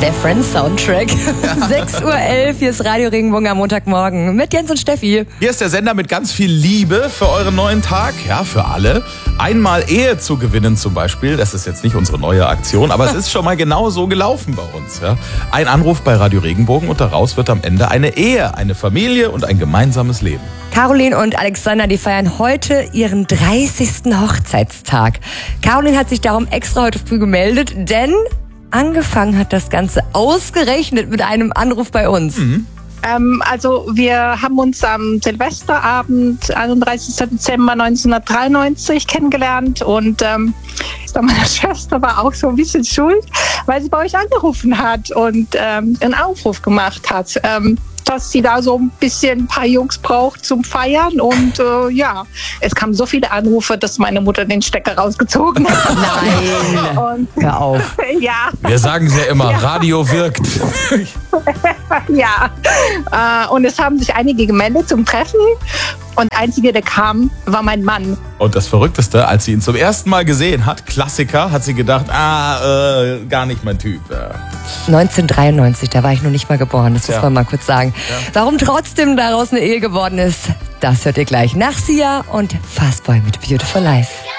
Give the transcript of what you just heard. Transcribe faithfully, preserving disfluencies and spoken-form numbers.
Der Friends-Soundtrack. sechs Uhr elf, hier ist Radio Regenbogen am Montagmorgen mit Jens und Steffi. Hier ist der Sender mit ganz viel Liebe für euren neuen Tag. Ja, für alle. Einmal Ehe zu gewinnen zum Beispiel. Das ist jetzt nicht unsere neue Aktion, aber es ist schon mal genau so gelaufen bei uns. Ja. Ein Anruf bei Radio Regenbogen und daraus wird am Ende eine Ehe, eine Familie und ein gemeinsames Leben. Caroline und Alexander, die feiern heute ihren dreißigsten Hochzeitstag. Caroline hat sich darum extra heute früh gemeldet, denn angefangen hat das Ganze ausgerechnet mit einem Anruf bei uns. Mhm. Ähm, also wir haben uns am Silvesterabend, einunddreißigsten Dezember neunzehnhundertdreiundneunzig kennengelernt und ähm, meine Schwester war auch so ein bisschen schuld, weil sie bei euch angerufen hat und ähm, einen Aufruf gemacht hat. Ähm, dass sie da so ein bisschen ein paar Jungs braucht zum Feiern und äh, ja, es kamen so viele Anrufe, dass meine Mutter den Stecker rausgezogen hat. Nein, und, hör auf. Ja. Wir sagen es ja immer, ja. Radio wirkt. Ja, äh, und es haben sich einige gemeldet zum Treffen und der Einzige, der kam, war mein Mann. Und das Verrückteste, als sie ihn zum ersten Mal gesehen hat, Klassiker, hat sie gedacht, ah, äh, gar nicht mein Typ. Ja. neunzehnhundertdreiundneunzig, da war ich noch nicht mal geboren, das muss Ja. man mal kurz sagen. Ja. Warum trotzdem daraus eine Ehe geworden ist, das hört ihr gleich nach Sia und Fastboy mit Beautiful Life.